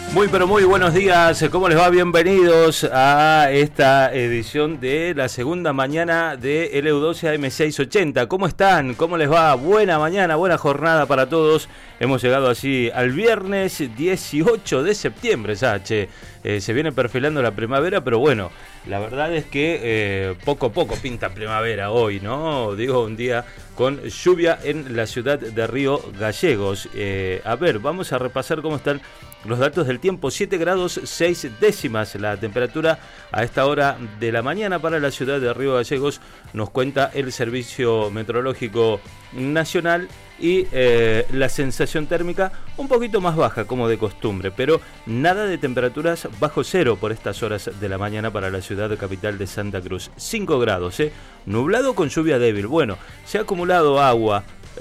Muy pero muy buenos días, ¿cómo les va? Bienvenidos a esta edición de la segunda mañana de LU12 AM680. ¿Cómo están? ¿Cómo les va? Buena mañana, buena jornada para todos. Hemos llegado así al viernes 18 de septiembre, ya, che. Se viene perfilando la primavera, pero bueno, la verdad es que poco a poco pinta primavera hoy, ¿no? Digo, un día con lluvia en la ciudad de Río Gallegos. A ver, vamos a repasar cómo están los datos del tiempo. 7 grados 6 décimas la temperatura a esta hora de la mañana para la ciudad de Río Gallegos, nos cuenta el Servicio Meteorológico Nacional. Y la sensación térmica un poquito más baja como de costumbre, pero nada de temperaturas bajo cero por estas horas de la mañana para la ciudad capital de Santa Cruz. 5 grados, nublado con lluvia débil. Bueno, se ha acumulado agua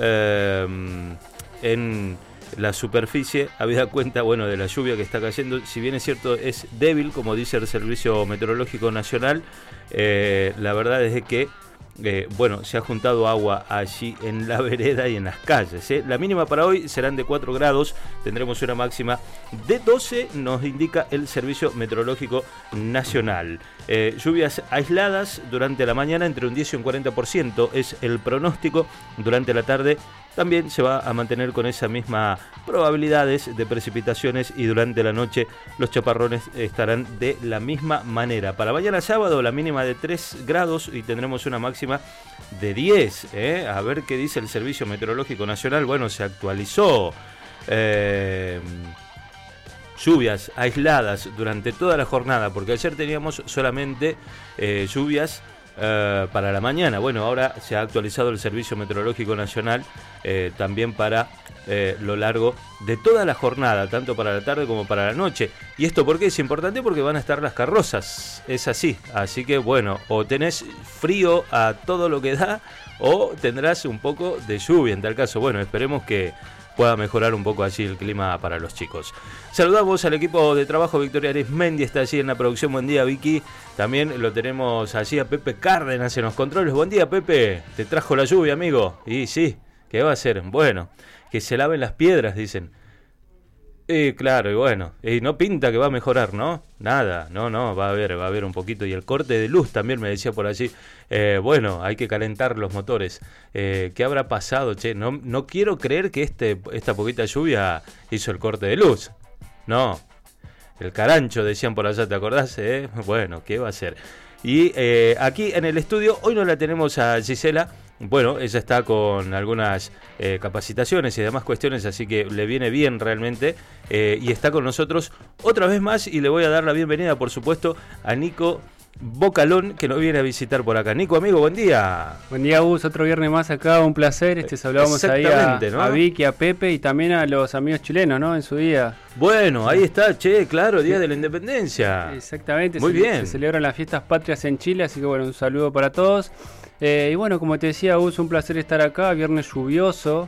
en la superficie, habida cuenta, bueno, de la lluvia que está cayendo. Si bien es cierto, es débil, como dice el Servicio Meteorológico Nacional, la verdad es que bueno, se ha juntado agua allí en la vereda y en las calles. La mínima para hoy serán de 4 grados, tendremos una máxima de 12, nos indica el Servicio Meteorológico Nacional. Lluvias aisladas durante la mañana, entre un 10 y un 40% es el pronóstico. Durante la tarde también se va a mantener con esa misma probabilidades de precipitaciones, y durante la noche los chaparrones estarán de la misma manera. Para mañana sábado la mínima de 3 grados y tendremos una máxima de 10. A ver qué dice el Servicio Meteorológico Nacional. Bueno, se actualizó. Lluvias aisladas durante toda la jornada, porque ayer teníamos solamente lluvias para la mañana. Bueno, ahora se ha actualizado el Servicio Meteorológico Nacional también para lo largo de toda la jornada, tanto para la tarde como para la noche. ¿Y esto por qué es importante? Porque van a estar las carrozas, es así. Así que bueno, o tenés frío a todo lo que da, o tendrás un poco de lluvia en tal caso. Bueno, esperemos que pueda mejorar un poco allí el clima para los chicos. Saludamos al equipo de trabajo. Victoria Arismendi está allí en la producción. Buen día, Vicky. También lo tenemos allí a Pepe Cárdenas en los controles. Buen día, Pepe. Te trajo la lluvia, amigo. Y sí, ¿qué va a hacer? Bueno, que se laven las piedras, dicen. Claro, y bueno, no pinta que va a mejorar, ¿no? Nada, no, va a haber un poquito. Y el corte de luz también me decía por allí. Bueno, hay que calentar los motores. ¿Qué habrá pasado, che? No quiero creer que esta poquita lluvia hizo el corte de luz. No, el carancho decían por allá, ¿te acordás? Bueno, ¿qué va a hacer? Y aquí en el estudio, hoy no la tenemos a Gisela. Bueno, ella está con algunas capacitaciones y demás cuestiones, así que le viene bien realmente, y está con nosotros otra vez más, y le voy a dar la bienvenida, por supuesto, a Nico Bocalón, que nos viene a visitar por acá. Nico, amigo, buen día. Buen día, Gus, otro viernes más acá, un placer. Saludamos ahí ¿no? a Vicky, a Pepe y también a los amigos chilenos, ¿no? En su día. Bueno, ahí está, che, claro, Día de la Independencia. Exactamente, muy bien. Se celebran las fiestas patrias en Chile, así que bueno, un saludo para todos. Y bueno, como te decía, Gus, un placer estar acá, viernes lluvioso.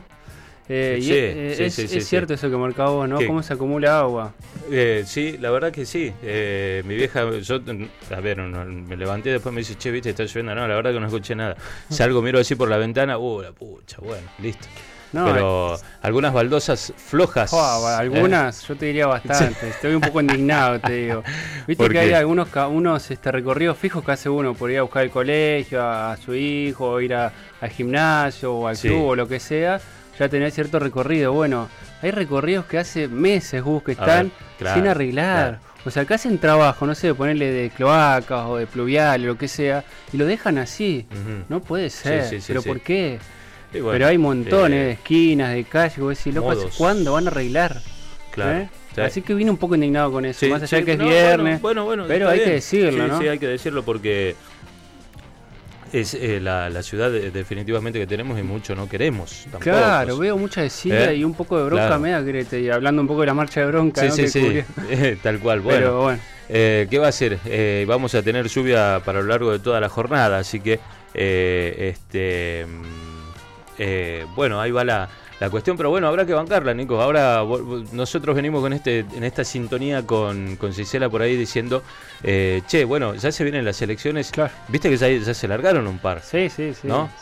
Es cierto eso que marcaba vos, ¿no? ¿Qué? ¿Cómo se acumula agua? Sí, la verdad que sí. Mi vieja, yo, a ver, me levanté, después me dice, che, viste, está lloviendo. No, la verdad que no escuché nada. Salgo, miro así por la ventana, la pucha, bueno, listo. No, pero algunas baldosas flojas. Algunas, yo te diría bastante. Sí. Estoy un poco indignado, te digo. Viste que hay unos recorridos fijos que hace uno por ir a buscar el colegio, a su hijo, o ir al gimnasio o al club o lo que sea. Ya tener cierto recorrido. Bueno, hay recorridos que hace meses, Gus, que están sin arreglar. Claro. O sea, que hacen trabajo, no sé, ponerle de cloacas o de pluvial o lo que sea, y lo dejan así. No puede ser. ¿Pero por qué? Bueno, pero hay montones de esquinas, de calles, vos decís, loco, ¿cuándo van a arreglar? Claro. Sí. Así que vine un poco indignado con eso, más allá de que es viernes. Bueno, pero hay que decirlo, ¿no? Sí, hay que decirlo porque es la ciudad definitivamente que tenemos y mucho no queremos tampoco. Claro, veo mucha desidia y un poco de bronca media, y hablando un poco de la marcha de bronca. Sí, tal cual. Bueno, pero bueno. ¿Qué va a hacer? Vamos a tener lluvia para lo largo de toda la jornada, así que bueno, ahí va la cuestión, pero bueno, habrá que bancarla, Nico. Ahora nosotros venimos con en esta sintonía con Gisela por ahí diciendo, che, bueno, ya se vienen las elecciones. Claro. Viste que ya se largaron un par. Sí. ¿No?